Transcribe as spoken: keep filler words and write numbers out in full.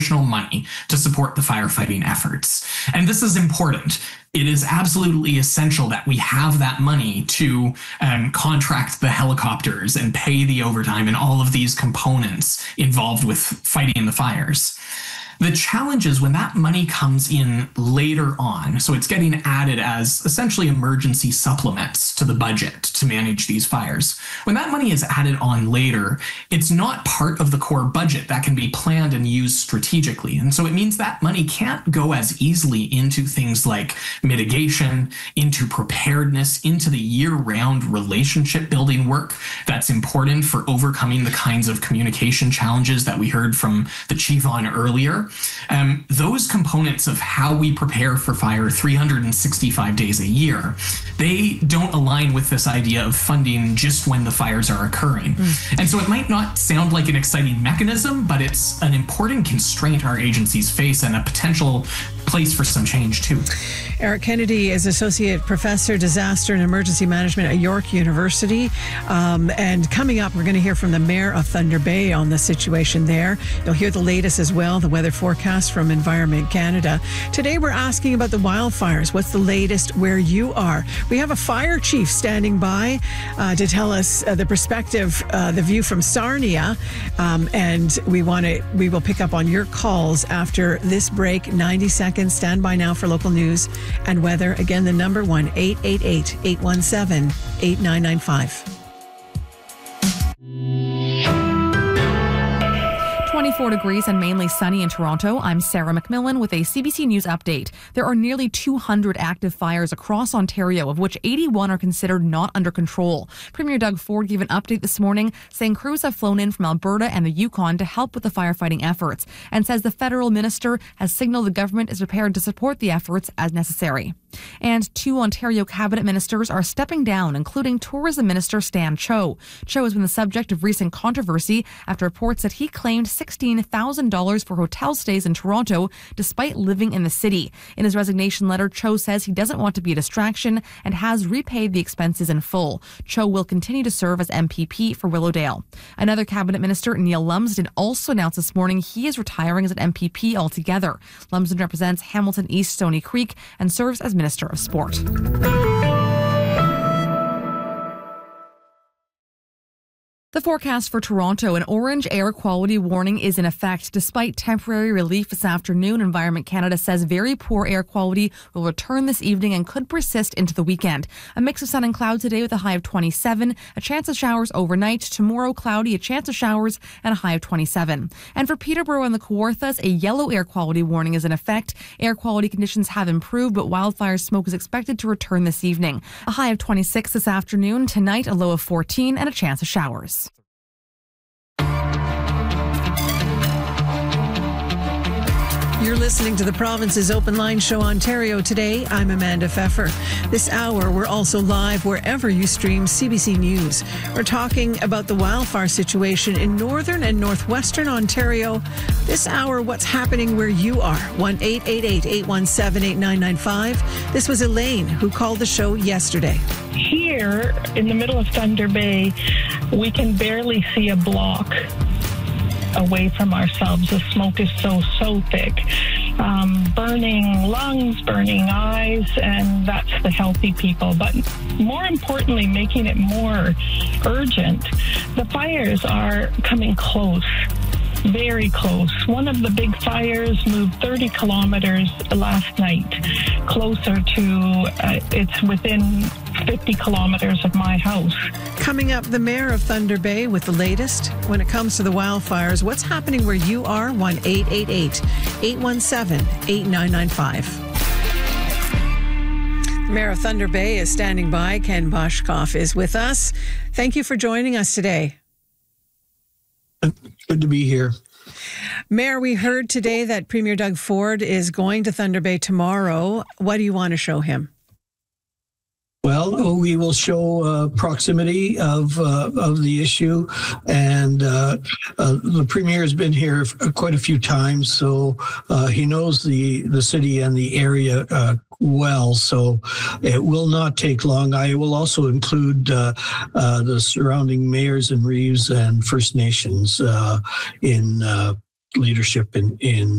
additional money to support the firefighting efforts. And this is important. It is absolutely essential that we have that money to um, contract the helicopters and pay the overtime and all of these components involved with fighting the fires. The challenge is when that money comes in later on, so it's getting added as essentially emergency supplements to the budget to manage these fires. When that money is added on later, it's not part of the core budget that can be planned and used strategically. And so it means that money can't go as easily into things like mitigation, into preparedness, into the year-round relationship building work that's important for overcoming the kinds of communication challenges that we heard from the chief on earlier. Um, those components of how we prepare for fire three hundred sixty-five days a year, they don't align with this idea of funding just when the fires are occurring. Mm. And so it might not sound like an exciting mechanism, but it's an important constraint our agencies face and a potential place for some change too. Eric Kennedy is Associate Professor, Disaster and Emergency Management at York University. Um, and coming up, we're going to hear from the Mayor of Thunder Bay on the situation there. You'll hear the latest as well, the weather forecast from Environment Canada. Today, we're asking about the wildfires. What's the latest where you are? We have a fire chief standing by uh, to tell us uh, the perspective, uh, the view from Sarnia. Um, and we want to, we will pick up on your calls after this break. ninety seconds. Stand by now for local news and weather. Again, the number one eight eight eight, eight one seven, eight nine nine five. twenty-four degrees and mainly sunny in Toronto. I'm Sarah McMillan with a C B C News update. There are nearly two hundred active fires across Ontario, of which eighty-one are considered not under control. Premier Doug Ford gave an update this morning saying crews have flown in from Alberta and the Yukon to help with the firefighting efforts, and says the federal minister has signaled the government is prepared to support the efforts as necessary. And two Ontario cabinet ministers are stepping down, including Tourism Minister Stan Cho. Cho has been the subject of recent controversy after reports that he claimed sixteen thousand dollars for hotel stays in Toronto despite living in the city. In his resignation letter, Cho says he doesn't want to be a distraction and has repaid the expenses in full. Cho will continue to serve as M P P for Willowdale. Another cabinet minister, Neil Lumsden, also announced this morning he is retiring as an M P P altogether. Lumsden represents Hamilton East Stony Creek and serves as Minister of Sport. The forecast for Toronto: an orange air quality warning is in effect. Despite temporary relief this afternoon, Environment Canada says very poor air quality will return this evening and could persist into the weekend. A mix of sun and cloud today with a high of twenty-seven, a chance of showers overnight. Tomorrow, cloudy, a chance of showers, and a high of twenty-seven. And for Peterborough and the Kawarthas, a yellow air quality warning is in effect. Air quality conditions have improved, but wildfire smoke is expected to return this evening. A high of twenty-six this afternoon. Tonight, a low of fourteen and a chance of showers. You're listening to the Province's Open Line Show Ontario Today. I'm Amanda Pfeffer. This hour, we're also live wherever you stream C B C News. We're talking about the wildfire situation in northern and northwestern Ontario. This hour, what's happening where you are. one eight eight eight, eight one seven, eight nine nine five. This was Elaine who called the show yesterday. Here in the middle of Thunder Bay, we can barely see a block away from ourselves. The smoke is so, so thick. Um, burning lungs, burning eyes, and that's the healthy people. But more importantly, making it more urgent, the fires are coming close. Very close. One of the big fires moved thirty kilometers last night, closer to, uh, it's within fifty kilometers of my house. Coming up, the Mayor of Thunder Bay with the latest when it comes to the wildfires. What's happening where you are? one eight eight eight, eight one seven, eight nine nine five. Mayor of Thunder Bay is standing by. Ken Boshkoff is with us. Thank you for joining us today. Good to be here. Mayor, we heard today that Premier Doug Ford is going to Thunder Bay tomorrow. What do you want to show him? Well, we will show uh, proximity of uh, of the issue, and uh, uh, the Premier has been here quite a few times, so uh, he knows the, the city and the area uh, well, so it will not take long. I will also include uh, uh, the surrounding mayors and reeves and First Nations uh, in uh, leadership in, in